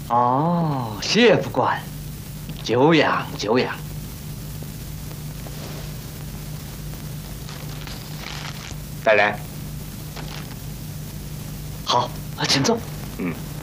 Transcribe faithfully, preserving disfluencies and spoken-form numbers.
哦，谢副官，久仰久仰。 大人， 好，请坐。 嗯。